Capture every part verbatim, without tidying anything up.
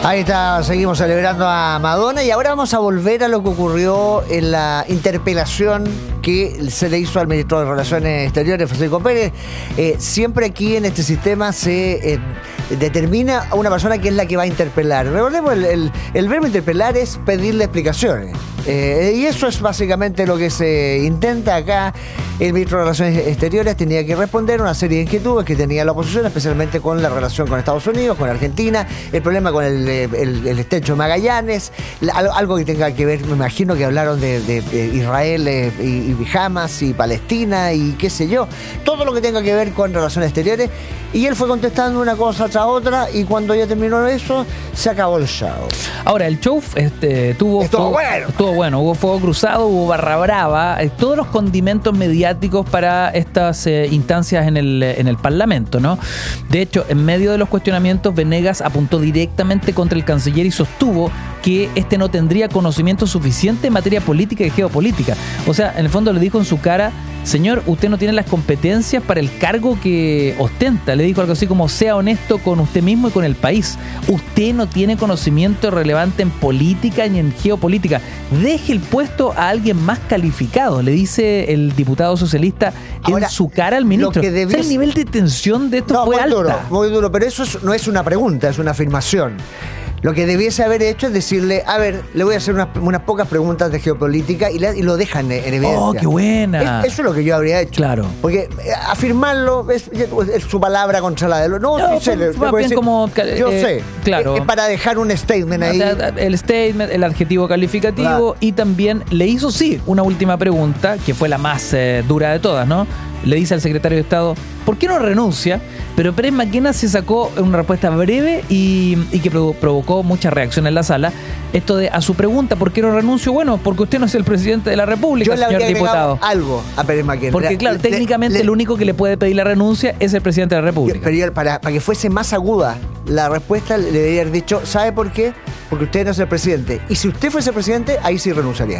Ahí está, seguimos celebrando a Madonna y ahora vamos a volver a lo que ocurrió en la interpelación que se le hizo al ministro de Relaciones Exteriores, Federico Pérez. Eh, siempre aquí en este sistema se eh, determina a una persona que es la que va a interpelar. Recordemos, el, el, el verbo interpelar es pedirle explicaciones. Eh, y eso es básicamente lo que se intenta acá. El ministro de Relaciones Exteriores tenía que responder a una serie de inquietudes que tenía la oposición, especialmente con la relación con Estados Unidos, con Argentina, el problema con el, el, el estrecho de Magallanes, algo que tenga que ver, me imagino que hablaron de, de, de Israel eh, y, y Hamas y Palestina y qué sé yo, todo lo que tenga que ver con relaciones exteriores. Y él fue contestando una cosa tras otra y cuando ya terminó eso, se acabó el show. Ahora, el show este, tuvo... Estuvo fuego, bueno. Estuvo bueno, hubo fuego cruzado, hubo barra brava, eh, todos los condimentos mediáticos para estas eh, instancias en el, en el Parlamento, ¿no? De hecho, en medio de los cuestionamientos, Venegas apuntó directamente contra el canciller y sostuvo que este no tendría conocimiento suficiente en materia política y geopolítica. O sea, en el fondo le dijo en su cara: señor, usted no tiene las competencias para el cargo que ostenta. Le dijo algo así como: sea honesto con usted mismo y con el país. Usted no tiene conocimiento relevante en política ni en geopolítica. Deje el puesto a alguien más calificado, le dice el diputado socialista Ahora, en su cara al ministro. Lo que debió... o sea, el nivel de tensión de esto no, fue muy alta. Duro, muy duro, pero eso es, no es una pregunta, es una afirmación. Lo que debiese haber hecho es decirle: a ver, le voy a hacer unas, unas pocas preguntas de geopolítica y, le, y lo dejan en evidencia. ¡Oh, qué buena! Es, eso es lo que yo habría hecho. Claro. Porque afirmarlo es, es su palabra contra la de los... No, no sí sé, le, más le bien decir, como... Yo eh, sé. Claro. Es, es para dejar un statement ahí. El statement, el adjetivo calificativo, claro. Y también le hizo, sí, una última pregunta, que fue la más eh, dura de todas, ¿no? Le dice al secretario de Estado: ¿por qué no renuncia? Pero Pérez Maquena se sacó una respuesta breve y, y que provo- provocó mucha reacción en la sala. Esto de, a su pregunta, ¿por qué no renuncio? Bueno, porque usted no es el presidente de la República, Yo le señor habría diputado. Algo a Pérez Maquena. Porque, claro, le, técnicamente le, el único que le puede pedir la renuncia es el presidente de la República. Pero yo, para, para que fuese más aguda la respuesta, le debería haber dicho: ¿sabe por qué? Porque usted no es el presidente. Y si usted fuese presidente, ahí sí renunciaría.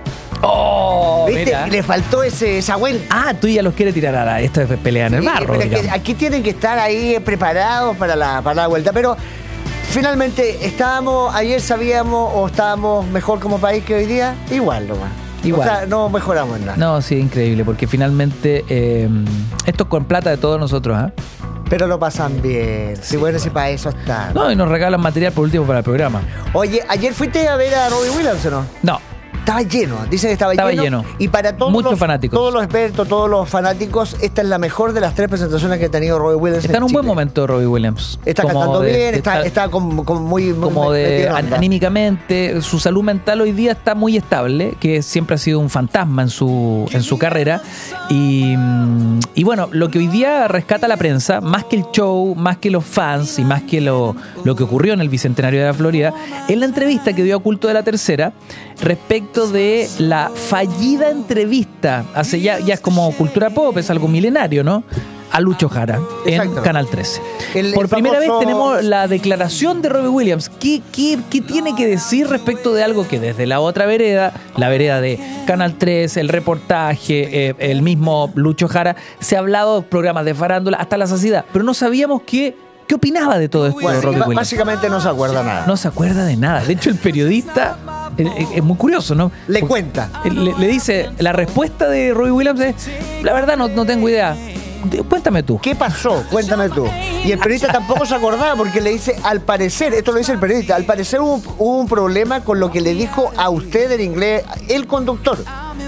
¡Oh! ¿Viste? Mira. Le faltó ese, esa vuelta. Ah, tú ya los quieres tirar a la, esto es pelea en el Sí, barro. pero es que digamos. aquí tienen que estar ahí preparados para la, para la vuelta. Pero finalmente, estábamos, ayer sabíamos o estábamos mejor como país que hoy día, igual nomás. Igual. O sea, no mejoramos en nada. No, sí, increíble, porque finalmente eh, esto es con plata de todos nosotros, ¿ah? ¿eh? Pero lo pasan bien. Sí, bueno, si para eso está. No, y nos regalan material por último para el programa. Oye, ¿ayer fuiste a ver a Robbie Williams o no? No. Estaba lleno, dicen que estaba, estaba lleno, lleno. Y para todos Muchos los, fanáticos. todos los expertos, todos los fanáticos, esta es la mejor de las tres presentaciones que ha tenido Robbie Williams. Está en un Chile. buen momento Robbie Williams. Está como cantando de, bien, de, está, está, está como, como muy... Como muy de an, anímicamente, su salud mental hoy día está muy estable, que siempre ha sido un fantasma en su, en su carrera. Y, y bueno, lo que hoy día rescata la prensa, más que el show, más que los fans y más que lo, lo que ocurrió en el Bicentenario de la Florida, es la entrevista que dio a Culto de la Tercera respecto de la fallida entrevista, hace ya, ya es como cultura pop, es algo milenario, ¿no?, a Lucho Jara en Canal trece. El, Por el primera famoso... vez tenemos la declaración de Robbie Williams. ¿Qué, qué, ¿Qué tiene que decir respecto de algo que desde la otra vereda, la vereda de Canal trece, el reportaje, eh, el mismo Lucho Jara, se ha hablado de programas de farándula hasta la saciedad, pero no sabíamos qué, qué opinaba de todo esto, bueno, Robbie Williams? Básicamente no se acuerda nada. No se acuerda de nada. De hecho, el periodista... Es, es muy curioso, ¿no? Le cuenta. Le, le dice, la respuesta de Robbie Williams es: la verdad no, no tengo idea. Cuéntame tú. ¿Qué pasó? Cuéntame tú. Y el periodista tampoco se acordaba porque le dice: al parecer, esto lo dice el periodista, al parecer hubo, hubo un problema con lo que le dijo a usted en inglés el conductor.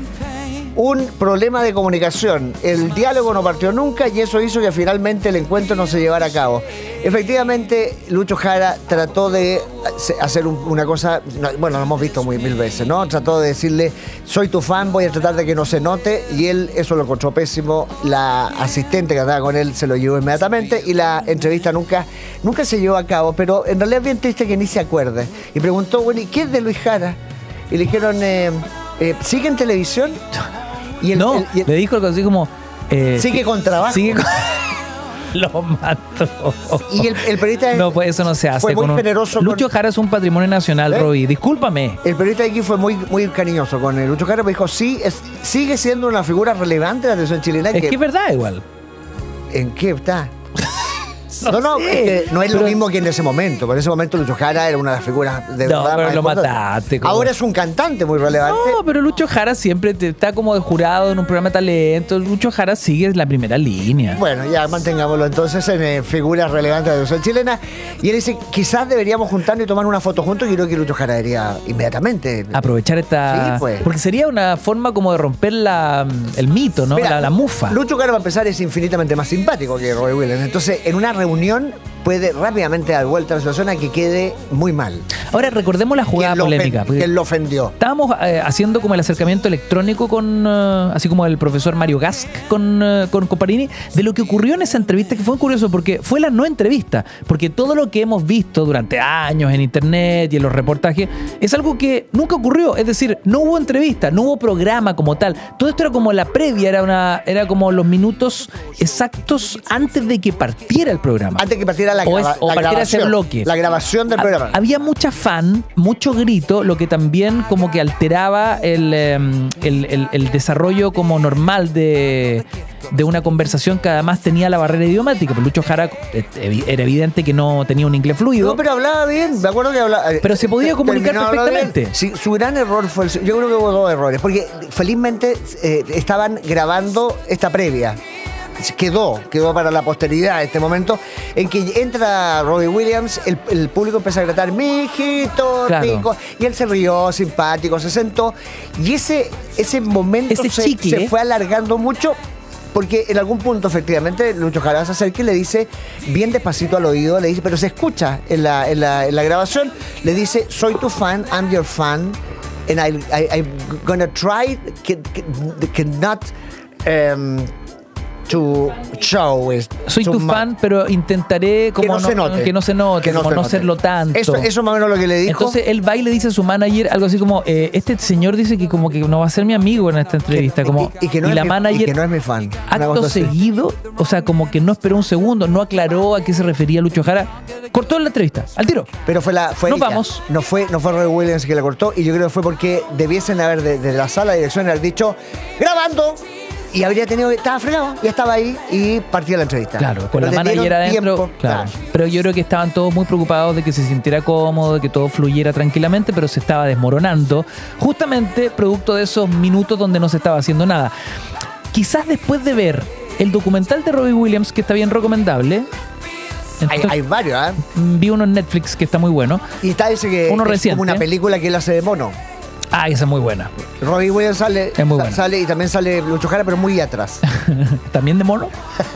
Un problema de comunicación. El diálogo no partió nunca y eso hizo que finalmente el encuentro no se llevara a cabo. Efectivamente, Lucho Jara trató de hacer un, una cosa, bueno, lo hemos visto muy mil veces, ¿no? Trató de decirle: soy tu fan, voy a tratar de que no se note, y él eso lo encontró pésimo. La asistente que andaba con él se lo llevó inmediatamente y la entrevista nunca, nunca se llevó a cabo, pero en realidad es bien triste que ni se acuerde. Y preguntó: bueno, ¿y qué es de Luis Jara? Y le dijeron: eh, eh, ¿sigue en televisión? Y el, no, el, y el, le dijo algo así como... Eh, sigue con trabajo. Sigue con... Lo mató. Y el, el periodista... No, pues eso no se hace. Fue muy con un... generoso. Lucho con... Jara es un patrimonio nacional, ¿Eh? Robbie. Discúlpame. El periodista de aquí fue muy, muy cariñoso con el Lucho Jara. Me dijo: sí, es, sigue siendo una figura relevante de la televisión chilena. Es que, que es verdad igual. ¿En qué está? No, no, sé. es que no es Pero- lo mismo que en ese momento. Por ese momento Lucho Jara era una de las figuras de No, verdad pero más lo importantes. mataste, como- Ahora es un cantante muy relevante. No, pero Lucho Jara siempre te- está como de jurado en un programa de talento. Lucho Jara sigue en la primera línea. Bueno, ya mantengámoslo entonces en eh, figuras relevantes de la sociedad chilena. Y él dice, quizás deberíamos juntarnos y tomar una foto juntos. Y creo que Lucho Jara debería inmediatamente. Aprovechar esta... Sí, pues. Porque sería una forma como de romper la, el mito, ¿no? Mira, la, la mufa. Lucho Jara, para empezar, es infinitamente más simpático que Robbie Williams. Entonces, en una reunión puede rápidamente dar vuelta a la situación a que quede muy mal. Ahora recordemos la jugada ¿Quién lo polémica. ofen- porque ¿Quién lo ofendió? Estábamos eh, haciendo como el acercamiento electrónico con, eh, así como el profesor Mario Gask con, eh, con Comparini, de lo que ocurrió en esa entrevista, que fue curioso porque fue la no entrevista, porque todo lo que hemos visto durante años en internet y en los reportajes es algo que nunca ocurrió, es decir, no hubo entrevista, no hubo programa como tal, todo esto era como la previa, era, una, era como los minutos exactos antes de que partiera el programa. Antes que partiera la, O es- grava- o la partiera ese grabación. bloque. La grabación del Ha- programa. Había mucha fan, mucho grito, lo que también como que alteraba el, eh, el, el- el desarrollo como normal de, de una conversación que además tenía la barrera idiomática. Porque Lucho Jara eh, evi- era evidente que no tenía un inglés fluido. No, pero hablaba bien. Me acuerdo que hablaba. Pero se podía comunicar terminó hablando perfectamente. bien. Sí, su gran error fue. el- yo creo que hubo dos errores. Porque felizmente eh, estaban grabando esta previa. Quedó, quedó para la posteridad este momento en que entra Robbie Williams, el, el público empieza a gritar, mi hijito, Claro. rico, y él se rió, simpático, se sentó, y ese, ese momento Ese se, chicle. se fue alargando mucho. Porque en algún punto, efectivamente, Lucho Jara se acerca y le dice, bien despacito al oído, le dice, pero se escucha en la, en la, en la grabación, le dice, soy tu fan, I'm your fan, and I, I, I'm gonna try, can, can, cannot um, to show it. Soy too tu much. fan, pero intentaré como que no, se note. que no se note, Que no como se no note. serlo tanto. Eso, eso más o menos lo que le dijo. Entonces él va y le dice a su manager algo así como, eh, este señor dice que como que no va a ser mi amigo en esta entrevista. Como, y, y que no es la mi, manager... y que no es mi fan. Una Acto cosa así. seguido, o sea, como que no esperó un segundo, no aclaró a qué se refería Lucho Jara, cortó la entrevista, al tiro. Pero fue la. Fue Nos ella. vamos. No fue, no fue Roy Williams que la cortó. Y yo creo que fue porque debiesen haber de, de la sala de dirección haber dicho ¡grabando! Y habría tenido. Estaba fregado, ya estaba ahí y partía la entrevista. Claro, con Pero la le manager dieron adentro. tiempo, Claro. claro. Pero yo creo que estaban todos muy preocupados de que se sintiera cómodo, de que todo fluyera tranquilamente, pero se estaba desmoronando, justamente producto de esos minutos donde no se estaba haciendo nada. Quizás después de ver el documental de Robbie Williams, que está bien recomendable. Hay, entonces, hay varios, ¿ah? vi uno en Netflix que está muy bueno. Y está ese que Uno es reciente. como una película que él hace de mono. Ah, esa es muy buena. Robbie Williams sale, Es muy sa- buena. sale y también sale Lucho Jara, pero muy atrás. ¿También de mono?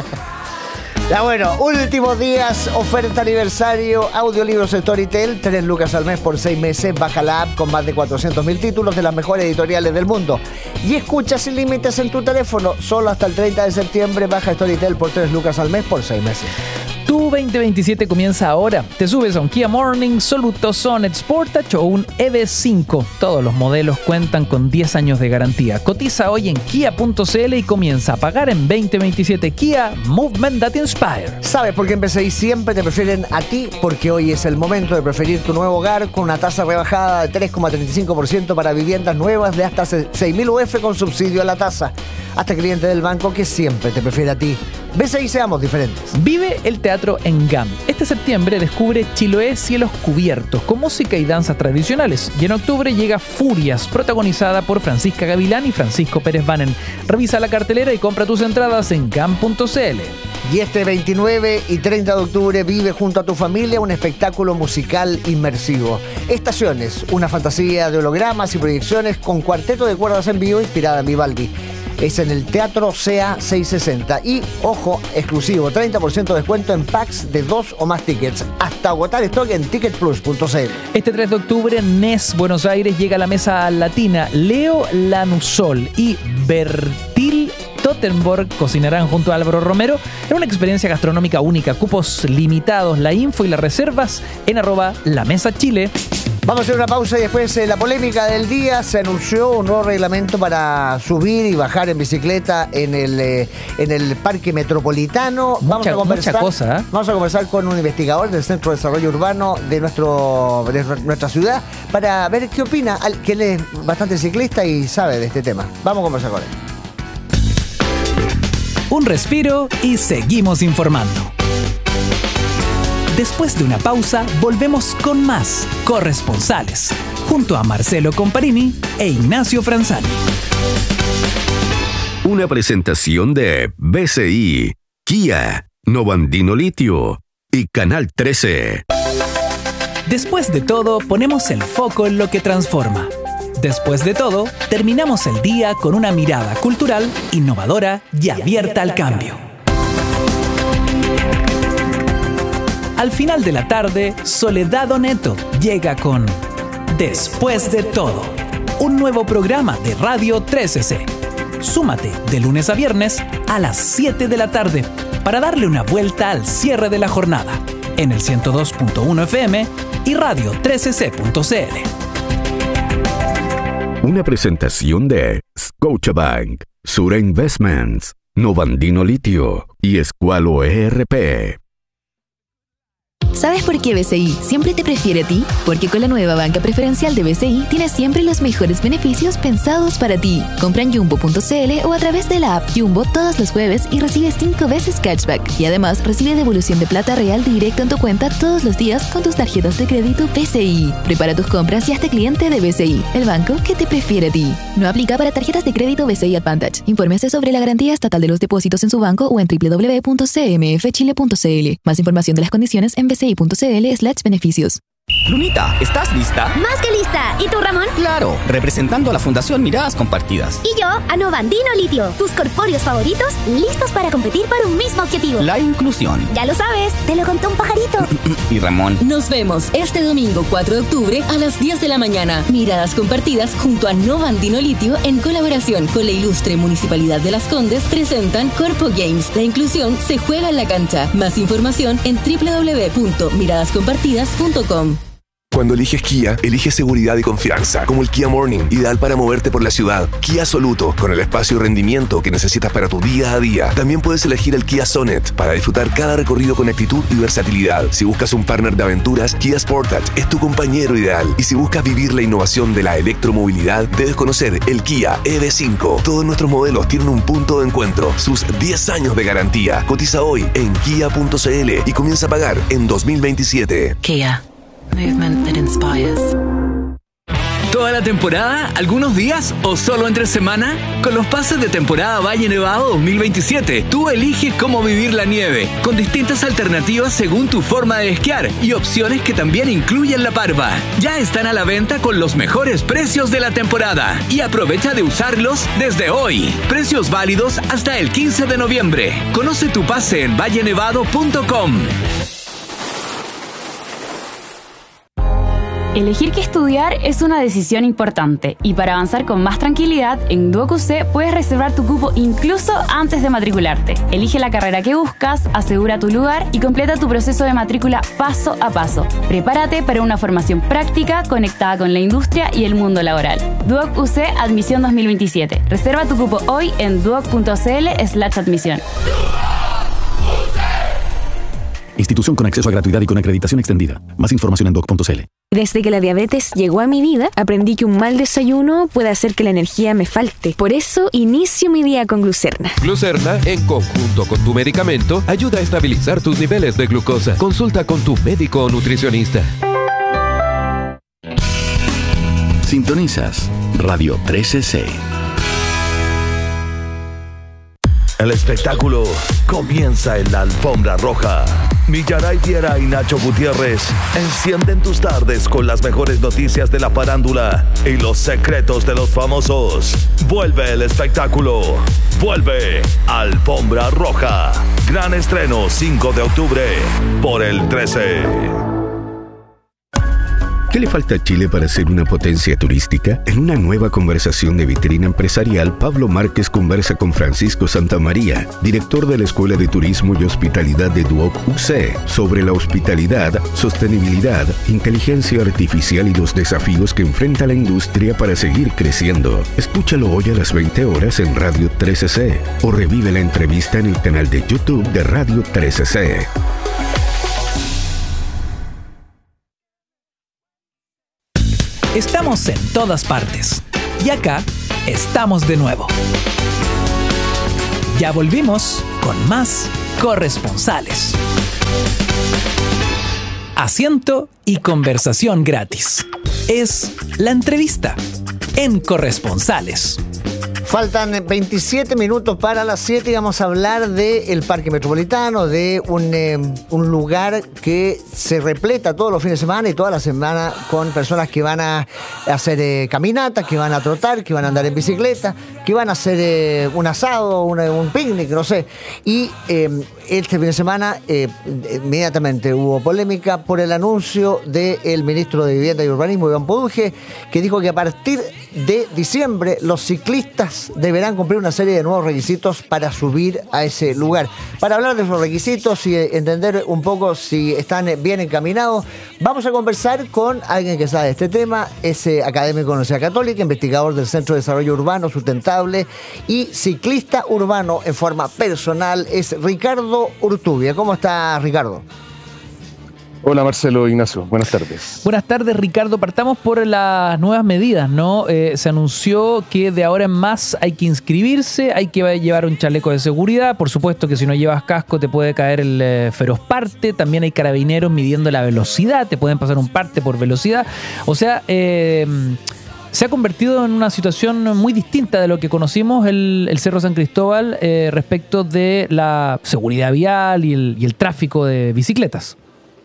Ya bueno, últimos días, oferta aniversario, audiolibros Storytel, tres lucas al mes por seis meses, baja la app con más de cuatrocientos mil títulos de las mejores editoriales del mundo. Y escucha sin límites en tu teléfono, solo hasta el treinta de septiembre, baja Storytel por tres lucas al mes por seis meses. Tu veinte veintisiete comienza ahora. Te subes a un Kia Morning, Soluto, Sonet, Sportage o un E V cinco. Todos los modelos cuentan con diez años de garantía. Cotiza hoy en kia punto c l y comienza a pagar en veinte veintisiete. Kia, Movement That Inspire. ¿Sabes por qué en P C I siempre te prefieren a ti? Porque hoy es el momento de preferir tu nuevo hogar con una tasa rebajada de tres coma treinta y cinco por ciento para viviendas nuevas de hasta seis mil U F con subsidio a la tasa. Hasta cliente del banco que siempre te prefiere a ti. B C I, seamos diferentes. Vive el teatro en G A M. Este septiembre descubre Chiloé Cielos Cubiertos con música y danzas tradicionales. Y en octubre llega Furias, protagonizada por Francisca Gavilán y Francisco Pérez Banen. Revisa la cartelera y compra tus entradas en gam punto c l. Y este veintinueve y treinta de octubre vive junto a tu familia un espectáculo musical inmersivo. Estaciones, una fantasía de hologramas y proyecciones con cuarteto de cuerdas en vivo inspirada en Vivaldi. Es en el Teatro C A seiscientos sesenta. Y, ojo, exclusivo, treinta por ciento de descuento en packs de dos o más tickets. Hasta agotar stock en ticket plus punto c l. Este tres de octubre, N E S Buenos Aires llega a la mesa latina. Leo Lanusol y Bertil Tottenborg cocinarán junto a Álvaro Romero en una experiencia gastronómica única. Cupos limitados, la info y las reservas en arroba la mesa chile. Vamos a hacer una pausa y después eh, la polémica del día. Se anunció un nuevo reglamento para subir y bajar en bicicleta en el, eh, en el Parque Metropolitano. Mucha- vamos a conversar, mucha cosa, ¿eh? Vamos a conversar con un investigador del Centro de Desarrollo Urbano de, nuestro, de nuestra ciudad para ver qué opina, al- que él es bastante ciclista y sabe de este tema. Vamos a conversar con él. Un respiro y seguimos informando. Después de una pausa, volvemos con más Corresponsales, junto a Marcelo Comparini e Ignacio Franzani. Una presentación de B C I, Kia, Novandino Litio y Canal trece. Después de todo, ponemos el foco en lo que transforma. Después de todo, terminamos el día con una mirada cultural, innovadora y abierta al cambio. Al final de la tarde, Soledad Oneto llega con Después de todo, un nuevo programa de Radio trece ce. Súmate de lunes a viernes a las siete de la tarde para darle una vuelta al cierre de la jornada en el ciento dos punto uno F M y radio trece ce punto c l. Una presentación de Scotiabank, Sura Investments, Novandino Litio y Esqualo E R P. ¿Sabes por qué B C I siempre te prefiere a ti? Porque con la nueva banca preferencial de B C I tienes siempre los mejores beneficios pensados para ti. Compra en jumbo punto c l o a través de la app Jumbo todos los jueves y recibe cinco veces cashback. Y además recibe devolución de plata real directo en tu cuenta todos los días con tus tarjetas de crédito B C I. Prepara tus compras y hazte cliente de B C I, el banco que te prefiere a ti. No aplica para tarjetas de crédito B C I Advantage. Infórmese sobre la garantía estatal de los depósitos en su banco o en doble u doble u doble u punto c m f chile punto c l. Más información de las condiciones en b c i punto c l slash beneficios. Lunita, ¿estás lista? Más que lista. ¿Y tú, Ramón? Claro, representando a la Fundación Miradas Compartidas. Y yo, a Novandino Litio. Tus corpóreos favoritos, listos para competir por un mismo objetivo. La inclusión. Ya lo sabes, te lo contó un pajarito. Y Ramón. Nos vemos este domingo cuatro de octubre a las diez de la mañana. Miradas Compartidas junto a Novandino Litio en colaboración con la ilustre Municipalidad de Las Condes presentan Corpo Games. La inclusión se juega en la cancha. Más información en doble u doble u doble u punto miradas compartidas punto com. Cuando eliges Kia, eliges seguridad y confianza, como el Kia Morning, ideal para moverte por la ciudad. Kia Soluto, con el espacio y rendimiento que necesitas para tu día a día. También puedes elegir el Kia Sonet, para disfrutar cada recorrido con actitud y versatilidad. Si buscas un partner de aventuras, Kia Sportage es tu compañero ideal. Y si buscas vivir la innovación de la electromovilidad, debes conocer el Kia E V cinco. Todos nuestros modelos tienen un punto de encuentro, sus diez años de garantía. Cotiza hoy en kia punto c l y comienza a pagar en dos mil veintisiete. Kia. Movement that inspires. ¿Toda la temporada, algunos días o solo entre semana? Con los pases de temporada Valle Nevado dos mil veintisiete, tú eliges cómo vivir la nieve, con distintas alternativas según tu forma de esquiar y opciones que también incluyen la parva. Ya están a la venta con los mejores precios de la temporada y aprovecha de usarlos desde hoy. Precios válidos hasta el quince de noviembre. Conoce tu pase en valle nevado punto com. Elegir qué estudiar es una decisión importante y para avanzar con más tranquilidad, en Duoc U C puedes reservar tu cupo incluso antes de matricularte. Elige la carrera que buscas, asegura tu lugar y completa tu proceso de matrícula paso a paso. Prepárate para una formación práctica conectada con la industria y el mundo laboral. Duoc U C Admisión dos mil veintisiete. Reserva tu cupo hoy en duoc punto c l slash admisión. Institución con acceso a gratuidad y con acreditación extendida. Más información en duoc punto c l. Desde que la diabetes llegó a mi vida, aprendí que un mal desayuno puede hacer que la energía me falte. Por eso, inicio mi día con Glucerna. Glucerna, en conjunto con tu medicamento, ayuda a estabilizar tus niveles de glucosa. Consulta con tu médico o nutricionista. Sintonizas Radio trece ce. El espectáculo comienza en la alfombra roja. Millaray Viera y Nacho Gutiérrez encienden tus tardes con las mejores noticias de la farándula y los secretos de los famosos. Vuelve el espectáculo. Vuelve Alfombra Roja. Gran estreno cinco de octubre por el trece. ¿Qué le falta a Chile para ser una potencia turística? En una nueva conversación de Vitrina Empresarial, Pablo Márquez conversa con Francisco Santamaría, director de la Escuela de Turismo y Hospitalidad de Duoc U C, sobre la hospitalidad, sostenibilidad, inteligencia artificial y los desafíos que enfrenta la industria para seguir creciendo. Escúchalo hoy a las veinte horas en Radio trece ce o revive la entrevista en el canal de YouTube de Radio trece ce. Estamos en todas partes. Y acá estamos de nuevo. Ya volvimos con más Corresponsales. asiento y conversación gratis. Es La Entrevista en Corresponsales. Faltan veintisiete minutos para las siete y vamos a hablar del Parque Metropolitano, de un, eh, un lugar que se repleta todos los fines de semana y toda la semana con personas que van a hacer eh, caminatas, que van a trotar, que van a andar en bicicleta, que van a hacer eh, un asado, una, un picnic, no sé. Y eh, este fin de semana eh, inmediatamente hubo polémica por el anuncio del ministro de Vivienda y Urbanismo, Iván Poduje, que dijo que a partir de diciembre los ciclistas deberán cumplir una serie de nuevos requisitos para subir a ese lugar. Para hablar de esos requisitos y entender un poco si están bien encaminados, vamos a conversar con alguien que sabe de este tema. Es eh, académico de la Universidad Católica, investigador del Centro de Desarrollo Urbano Sustentable y ciclista urbano en forma personal. Es Ricardo Urtubia. ¿Cómo está, Ricardo? Hola Marcelo, Ignacio, buenas tardes. Buenas tardes, Ricardo. Partamos por las nuevas medidas, ¿no? Eh, se anunció que de ahora en más hay que inscribirse, hay que llevar un chaleco de seguridad. Por supuesto que si no llevas casco te puede caer el eh, feroz parte. También hay carabineros midiendo la velocidad, te pueden pasar un parte por velocidad. O sea, eh, se ha convertido en una situación muy distinta de lo que conocimos el, el Cerro San Cristóbal eh, respecto de la seguridad vial y el, y el tráfico de bicicletas.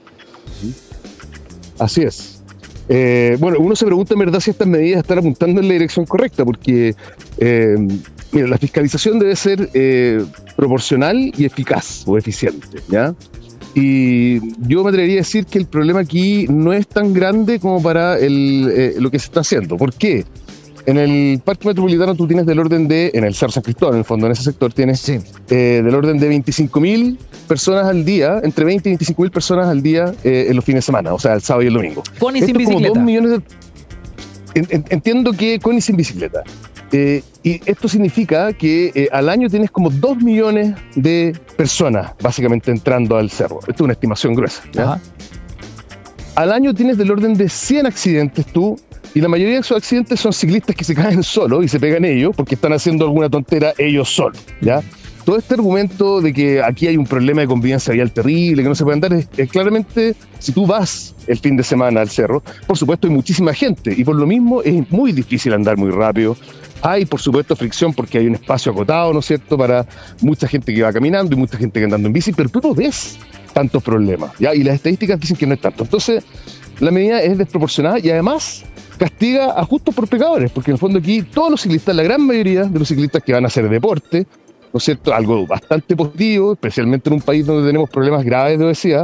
Así es. Eh, bueno, uno se pregunta en verdad si estas medidas están apuntando en la dirección correcta, porque eh, mira, la fiscalización debe ser eh, proporcional y eficaz o eficiente, ¿ya? Y yo me atrevería a decir que el problema aquí no es tan grande como para el, eh, lo que se está haciendo. ¿Por qué? En el Parque Metropolitano tú tienes del orden de, en el Cerro San Cristóbal, en el fondo, en ese sector tienes sí. eh, del orden de veinticinco mil personas al día, entre veinte y veinticinco mil personas al día eh, en los fines de semana, o sea, el sábado y el domingo. Con y sin bicicleta. Como dos millones de, en, en, entiendo que con y sin bicicleta. Eh, y esto significa que eh, al año tienes como dos millones de personas básicamente entrando al cerro. Esto es una estimación gruesa, ¿ya? Ajá. Al año tienes del orden de cien accidentes tú, y la mayoría de esos accidentes son ciclistas que se caen solos y se pegan ellos porque están haciendo alguna tontera ellos solos, ¿ya? Todo este argumento de que aquí hay un problema de convivencia vial terrible, que no se puede andar, es, es claramente, si tú vas el fin de semana al cerro, por supuesto hay muchísima gente y por lo mismo es muy difícil andar muy rápido. Hay, por supuesto, fricción porque hay un espacio acotado, ¿no es cierto?, para mucha gente que va caminando y mucha gente que andando en bici, pero tú no ves tantos problemas, ¿ya? Y las estadísticas dicen que no es tanto. Entonces, la medida es desproporcionada y además castiga a justos por pecadores, porque en el fondo aquí todos los ciclistas, la gran mayoría de los ciclistas que van a hacer deporte, ¿no es cierto?, algo bastante positivo, especialmente en un país donde tenemos problemas graves de obesidad,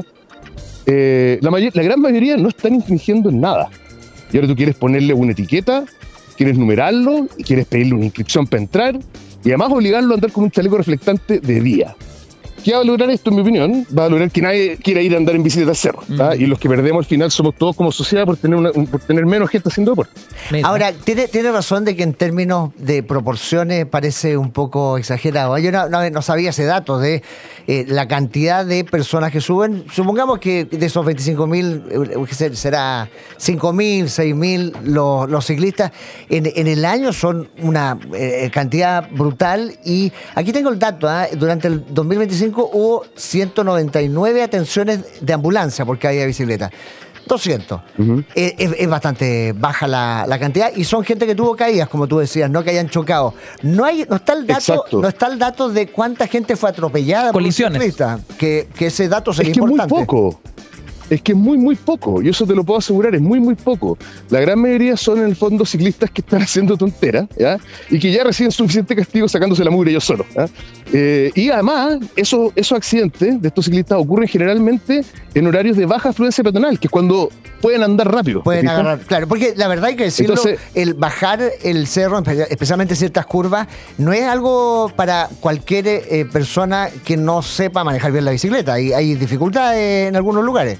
eh, la, mayor, la gran mayoría no están infringiendo en nada. Y ahora tú quieres ponerle una etiqueta, quieres numerarlo, y quieres pedirle una inscripción para entrar, y además obligarlo a andar con un chaleco reflectante de día. ¿Qué va a lograr esto, en mi opinión? Va a lograr que nadie quiera ir a andar en bicicleta al cerro, ¿tá? Mm. Y los que perdemos al final somos todos como sociedad por tener, una, por tener menos gente haciendo deporte. Ahora, tiene, tiene razón de que en términos de proporciones parece un poco exagerado. Yo no, no, no sabía ese dato de eh, la cantidad de personas que suben. Supongamos que de esos veinticinco mil eh, será cinco mil, seis mil los, los ciclistas. En, en el año son una eh, cantidad brutal. Y aquí tengo el dato, ¿eh? Durante el dos mil veinticinco hubo ciento noventa y nueve atenciones de ambulancia por caída de bicicleta. doscientos. Uh-huh. Es, es bastante baja la, la cantidad y son gente que tuvo caídas, como tú decías, no que hayan chocado. No hay, no está el dato, Exacto. no está el dato de cuánta gente fue atropellada Colisiones. por ciclistas, que, que ese dato sería es que importante. Muy poco. Es que es muy, muy poco, y eso te lo puedo asegurar, es muy, muy poco. La gran mayoría son en el fondo ciclistas que están haciendo tonteras, ¿ya? Y que ya reciben suficiente castigo sacándose la mugre ellos solos, ¿ya? Eh, y además, eso, esos accidentes de estos ciclistas ocurren generalmente en horarios de baja afluencia peatonal, que es cuando pueden andar rápido. Pueden agarrar, claro, porque la verdad hay que decirlo, Entonces, el bajar el cerro, especialmente ciertas curvas, no es algo para cualquier eh, persona que no sepa manejar bien la bicicleta. Hay, hay dificultades en algunos lugares.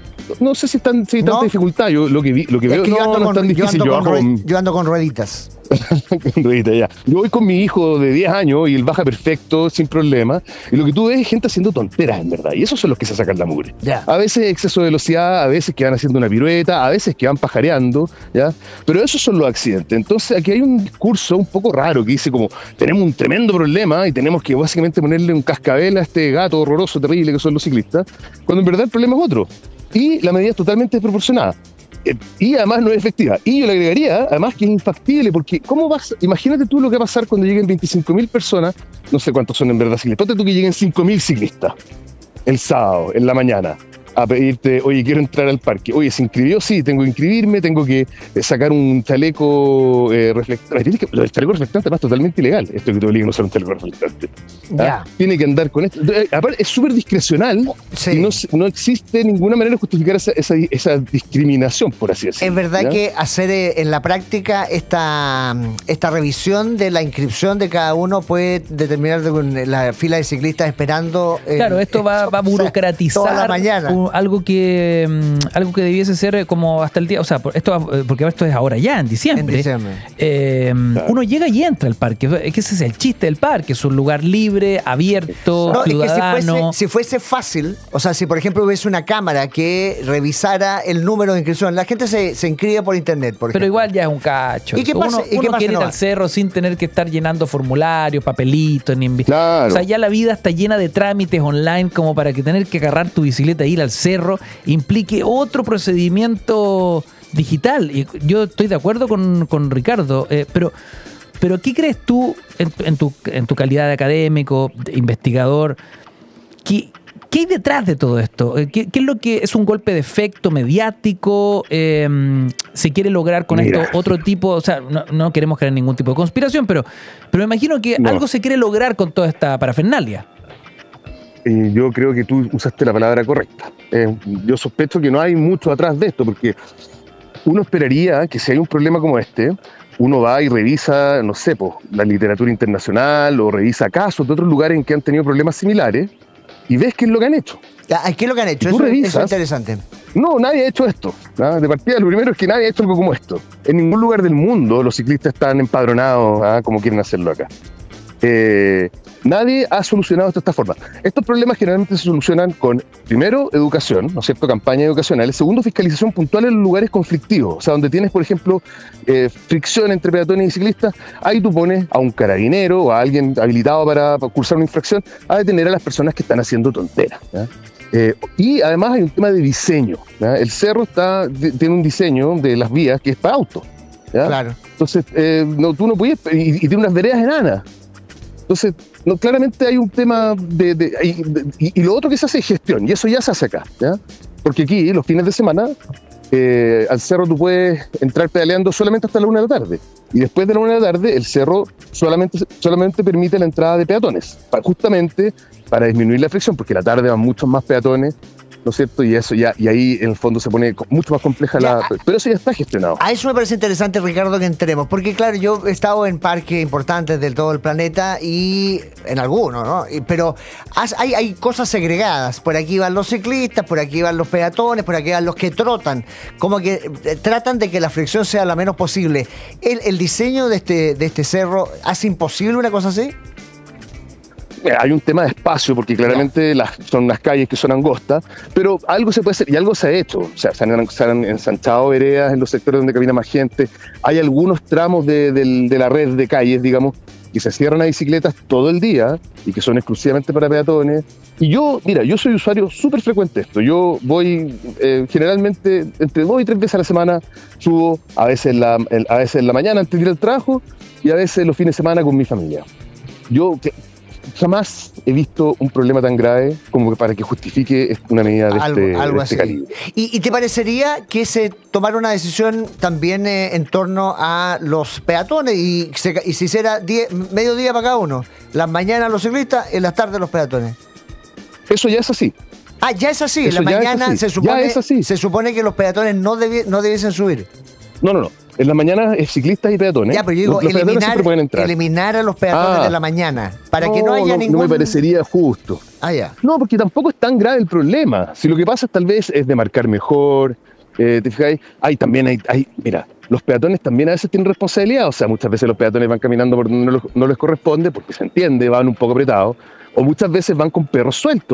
No sé si están si tanta ¿No? dificultad. Yo lo que vi, lo que es veo que no, yo ando no con, es tan difícil. Yo ando, yo, con, con... Rued, yo ando con rueditas. con rueditas, ya. Yo voy con mi hijo de diez años y él baja perfecto, sin problema. Y lo que tú ves es gente haciendo tonteras, en verdad. Y esos son los que se sacan la mugre. Ya. A veces exceso de velocidad, a veces que van haciendo una pirueta, a veces que van pajareando, ¿ya? Pero esos son los accidentes. Entonces aquí hay un discurso un poco raro que dice como, tenemos un tremendo problema y tenemos que básicamente ponerle un cascabel a este gato horroroso, terrible que son los ciclistas, cuando en verdad el problema es otro. Y la medida es totalmente desproporcionada. Eh, y además no es efectiva. Y yo le agregaría, además, que es infactible, porque ¿cómo vas? Imagínate tú lo que va a pasar cuando lleguen veinticinco mil personas, no sé cuántos son en verdad ciclistas, ponte tú que lleguen cinco mil ciclistas el sábado, en la mañana, a pedirte, oye, quiero entrar al parque. Oye, ¿se inscribió? Sí, tengo que inscribirme, tengo que eh, sacar un chaleco eh, reflectante. El chaleco reflectante además es totalmente ilegal, esto que te obligan a usar un chaleco reflectante. ¿Ah? Tiene que andar con esto. Aparte, es súper discrecional, sí. Y no, no existe ninguna manera de justificar esa, esa, esa discriminación, por así decirlo. Es verdad, ¿ya? Que hacer eh, en la práctica esta, esta revisión de la inscripción de cada uno puede determinar de la fila de ciclistas esperando. Eh, claro, esto va, va a burocratizar toda la mañana. Un, algo que algo que debiese ser como hasta el día, o sea, esto porque esto es ahora ya, en diciembre. En diciembre. Eh, claro. Uno llega y entra al parque, es que ese es el chiste del parque, es un lugar libre, abierto, no, ciudadano. Es que si fuese, si fuese fácil, o sea, si por ejemplo hubiese una cámara que revisara el número de inscripción, la gente se, se inscribe por internet, por Pero ejemplo. igual ya es un cacho. ¿Y qué pasa? Uno, ¿Y uno qué pasa quiere no ir al cerro sin tener que estar llenando formularios, papelitos, ni envi- claro. O sea, ya la vida está llena de trámites online como para que tener que agarrar tu bicicleta e ir al cerro implique otro procedimiento digital. Y yo estoy de acuerdo con, con Ricardo, eh, pero, pero ¿qué crees tú en, en, tu, en tu calidad de académico, de investigador? ¿Qué, ¿Qué hay detrás de todo esto? ¿Qué, ¿Qué es lo que es un golpe de efecto mediático? Eh, ¿Se quiere lograr con Mira. esto otro tipo? O sea, no, no queremos crear ningún tipo de conspiración, pero, pero me imagino que no. algo se quiere lograr con toda esta parafernalia. Eh, yo creo que tú usaste la palabra correcta. Eh, yo sospecho que no hay mucho atrás de esto, porque uno esperaría que si hay un problema como este, uno va y revisa, no sé, pues, la literatura internacional o revisa casos de otros lugares en que han tenido problemas similares y ves qué es lo que han hecho. ¿Qué es lo que han hecho? Eso, revisas, eso es interesante. No, nadie ha hecho esto. ¿Ah? De partida, lo primero es que nadie ha hecho algo como esto. En ningún lugar del mundo los ciclistas están empadronados, ¿ah? como quieren hacerlo acá. Eh, nadie ha solucionado esto de esta forma. Estos problemas generalmente se solucionan con, primero, educación, ¿no es cierto?, campañas educacionales. Segundo, fiscalización puntual en los lugares conflictivos. O sea, donde tienes, por ejemplo, eh, fricción entre peatones y ciclistas, ahí tú pones a un carabinero o a alguien habilitado para, para cursar una infracción a detener a las personas que están haciendo tonteras, ¿ya? Eh, y además hay un tema de diseño, ¿ya? El cerro está, de, tiene un diseño de las vías que es para autos, ¿ya? Claro. Entonces, eh, no, tú no puedes, y, y tiene unas veredas enanas. Entonces, no, claramente hay un tema de, de, de, y, y lo otro que se hace es gestión, y eso ya se hace acá, ¿ya? Porque aquí, los fines de semana, eh, al cerro tú puedes entrar pedaleando solamente hasta la una de la tarde, y después de la una de la tarde el cerro solamente, solamente permite la entrada de peatones, para, justamente para disminuir la fricción, porque la tarde van muchos más peatones, ¿no es cierto? Y eso ya, y ahí en el fondo se pone mucho más compleja ya, la... Pero eso ya está gestionado. A eso me parece interesante, Ricardo, que entremos, porque claro, yo he estado en parques importantes de todo el planeta y en algunos, ¿no? Y, pero hay, hay cosas segregadas. Por aquí van los ciclistas, por aquí van los peatones, por aquí van los que trotan. Como que eh, tratan de que la fricción sea la menos posible. ¿El, el diseño de este, de este cerro hace imposible una cosa así? Hay un tema de espacio, porque claramente las, son unas calles que son angostas, pero algo se puede hacer, y algo se ha hecho. O sea, se han, se han ensanchado veredas en los sectores donde camina más gente. Hay algunos tramos de, de, de la red de calles, digamos, que se cierran a bicicletas todo el día y que son exclusivamente para peatones. Y yo, mira, yo soy usuario súper frecuente de esto. Yo voy eh, generalmente entre dos y tres veces a la semana, subo a veces en la, a veces en la mañana antes de ir al trabajo y a veces los fines de semana con mi familia. Yo... jamás he visto un problema tan grave como para que justifique una medida de algo, este, algo de este calibre. ¿Y, ¿Y te parecería que se tomara una decisión también eh, en torno a los peatones y se, y se hiciera diez, medio día para cada uno? Las mañanas los ciclistas, en las tardes los peatones. Eso ya es así. Ah, ya es así. Eso en la mañana así. se supone, ya es así. se supone que los peatones no, debi, no debiesen subir. No, no, no. En la mañana es ciclistas y peatones. Ya, pero yo digo, los, los eliminar, pueden entrar. eliminar a los peatones ah, de la mañana, para no, que no haya no, ningún... No me parecería justo. Ah, ya. No, porque tampoco es tan grave el problema. Si lo que pasa tal vez es de marcar mejor, eh, ¿te fijáis? Hay también, hay, hay, mira, los peatones también a veces tienen responsabilidad, o sea, muchas veces los peatones van caminando por donde no, no les corresponde, porque se entiende, van un poco apretados, o muchas veces van con perros sueltos.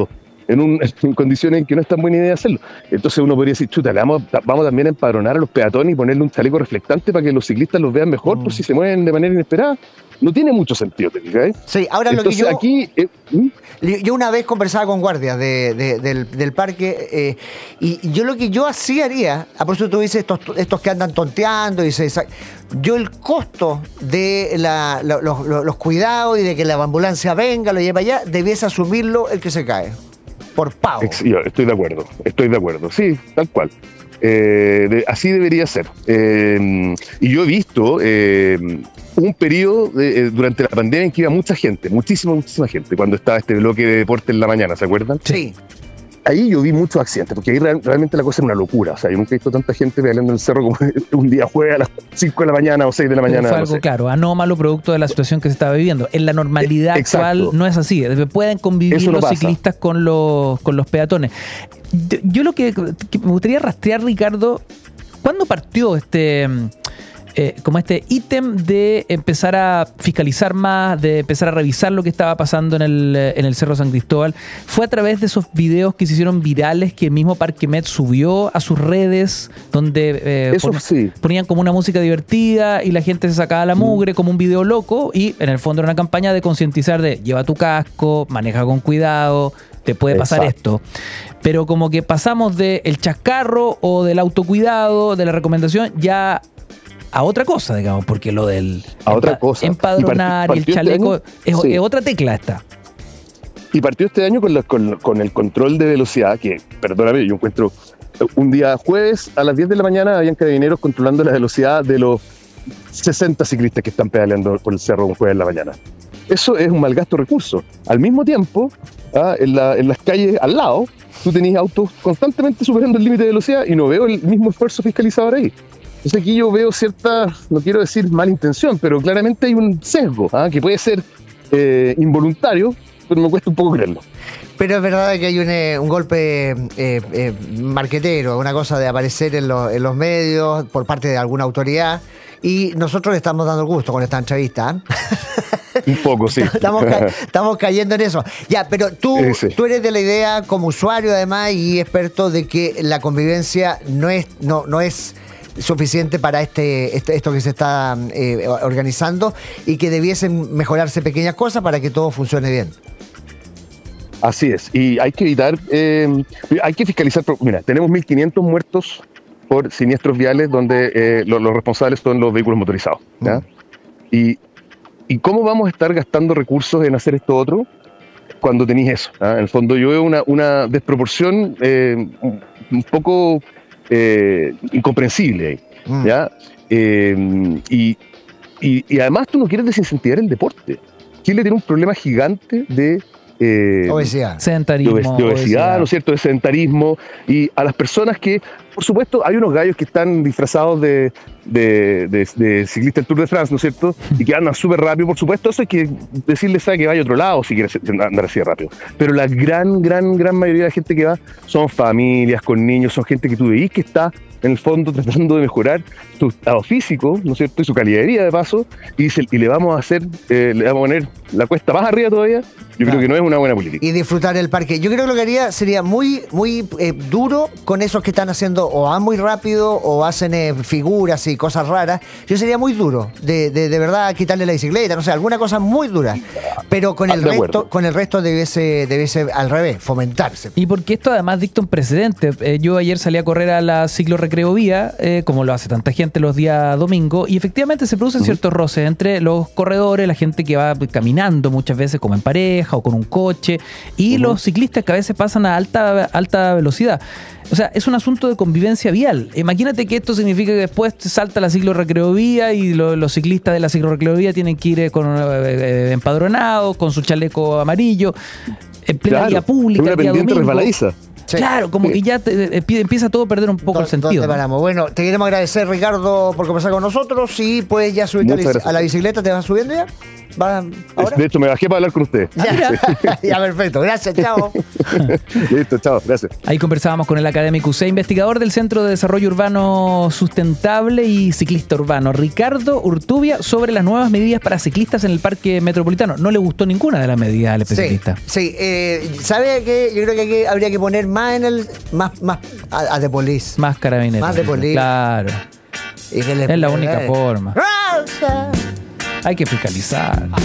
en, un, en condiciones en que no es tan buena idea hacerlo. Entonces uno podría decir, chuta, le vamos, vamos también a empadronar a los peatones y ponerle un chaleco reflectante para que los ciclistas los vean mejor mm. por si se mueven de manera inesperada. No tiene mucho sentido, ¿te fijas? Sí, ahora Entonces, lo que yo... aquí... Eh, ¿hmm? Yo una vez conversaba con guardias de, de, del, del parque eh, y yo lo que yo así haría, a por eso tú dices estos, estos que andan tonteando, y se, yo el costo de la, la, los, los cuidados y de que la ambulancia venga, lo lleve allá, debiese asumirlo el que se cae, por pago. Yo estoy de acuerdo, estoy de acuerdo, sí, tal cual. Eh, de, así debería ser. Eh, y yo he visto... Eh, un periodo de, eh, durante la pandemia en que iba mucha gente, muchísima, muchísima gente, cuando estaba este bloque de deporte en la mañana, ¿se acuerdan? Sí. Ahí yo vi muchos accidentes, porque ahí real, realmente la cosa era una locura. O sea, yo nunca he visto tanta gente pedaleando en el cerro como un día jueves a las cinco de la mañana o seis de la mañana. Pero fue algo, no sé. claro, anómalo producto de la situación que se estaba viviendo. En la normalidad Exacto. actual no es así. Pueden convivir no los pasa. ciclistas con los, con los peatones. Yo, yo lo que, que me gustaría rastrear, Ricardo, ¿cuándo partió este... Eh, como este ítem de empezar a fiscalizar más, de empezar a revisar lo que estaba pasando en el, en el Cerro San Cristóbal? Fue a través de esos videos que se hicieron virales que el mismo Parquemet subió a sus redes, donde eh, Eso pon, sí. ponían como una música divertida y la gente se sacaba la mugre, como un video loco, y en el fondo era una campaña de concientizar de lleva tu casco, maneja con cuidado, te puede pasar Exacto. esto. Pero como que pasamos del chascarro o del autocuidado, de la recomendación, ya a otra cosa, digamos, porque lo del a empa- otra cosa. empadronar y, y, y el chaleco este año, es, sí. es otra tecla esta. Y partió este año con, la, con, con el control de velocidad, que, perdóname, yo encuentro, un día jueves a las diez de la mañana habían carabineros controlando la velocidad de los sesenta ciclistas que están pedaleando por el cerro un jueves en la mañana. Eso es un malgasto de recursos. Al mismo tiempo, ¿ah? en, la, en las calles al lado, tú tenías autos constantemente superando el límite de velocidad y no veo el mismo esfuerzo fiscalizador ahí. Entonces aquí yo veo cierta, no quiero decir mala intención, pero claramente hay un sesgo, ¿ah? que puede ser eh, involuntario, pero me cuesta un poco creerlo. Pero es verdad que hay un, eh, un golpe eh, eh, marquetero, una cosa de aparecer en, lo, en los medios por parte de alguna autoridad, y nosotros le estamos dando el gusto con esta entrevista. ¿eh? Un poco, sí. Estamos, ca- estamos cayendo en eso. Ya, pero tú, Sí, sí. tú eres de la idea, como usuario además y experto, de que la convivencia no es, no, no es suficiente para este, este esto que se está eh, organizando, y que debiesen mejorarse pequeñas cosas para que todo funcione bien. Así es, y hay que evitar, eh, hay que fiscalizar. Mira, tenemos mil quinientos muertos por siniestros viales donde eh, los, los responsables son los vehículos motorizados, ¿ya? Mm. Y, ¿Y cómo vamos a estar gastando recursos en hacer esto otro cuando tenéis eso? ¿Ah? En el fondo yo veo una, una desproporción eh, un, un poco eh, incomprensible ahí, mm. ¿ya? Eh, y, y, y además tú no quieres desincentivar el deporte. Chile tiene un problema gigante de Eh, obesidad. Sedentarismo. De, obes- de obesidad, obesidad, ¿no es cierto? De sedentarismo. Y a las personas que, por supuesto, hay unos gallos que están disfrazados de, de, de, de ciclistas del Tour de France, ¿no es cierto? Y que andan súper rápido, por supuesto. Eso hay que decirles a que vaya a otro lado si quiere andar así de rápido. Pero la gran, gran, gran mayoría de la gente que va son familias con niños, son gente que tú veís que está en el fondo tratando de mejorar su estado físico, ¿no es cierto? Y su calidad de vida, de paso, y, se, y le vamos a hacer, eh, le vamos a poner la cuesta más arriba todavía. Yo claro. creo que no es una buena política. Y disfrutar el parque. Yo creo que lo que haría sería muy, muy eh, duro con esos que están haciendo o van muy rápido o hacen eh, figuras y cosas raras. Yo sería muy duro, de, de, de verdad, quitarle la bicicleta, no sé, alguna cosa muy dura. Pero con el ah, de resto, acuerdo. con el resto debiese, debiese al revés, fomentarse. Y porque esto además dicta un precedente. Eh, yo ayer salí a correr a la ciclo recreovía, eh, como lo hace tanta gente los días domingos, y efectivamente se producen uh-huh. ciertos roces entre los corredores, la gente que va caminando muchas veces como en pareja o con un coche, y uh-huh. los ciclistas que a veces pasan a alta, alta velocidad. O sea, es un asunto de convivencia vial. Imagínate que esto significa que después salta la ciclo recreovía y lo, los ciclistas de la ciclo recreovía tienen que ir con eh, empadronados, con su chaleco amarillo, en plena claro, vía pública, una el día pendiente domingo. resbaladiza. Sí. Claro, como Sí. que ya te- te- empieza todo a perder un poco el sentido. ¿Dónde ¿no? paramos? Bueno, te queremos agradecer, Ricardo, por conversar con nosotros. Y pues ya subiste a la, Muchas bici- gracias. a la bicicleta, ¿te vas subiendo ya? ¿Va ahora? De hecho, me bajé para hablar con usted. Ya, ya, perfecto. Gracias, chao. Listo, chao, gracias. Ahí conversábamos con el académico U C, investigador del Centro de Desarrollo Urbano Sustentable y ciclista urbano, Ricardo Urtubia, sobre las nuevas medidas para ciclistas en el Parque Metropolitano. No le gustó ninguna de las medidas al especialista. Sí, sí. Eh, ¿Sabe qué? Yo creo que aquí habría que poner más en el. Más, más a, a de police. Más carabineros. Más de policía. Claro. Y que le- Es la única eh. forma. Hay que fiscalizar.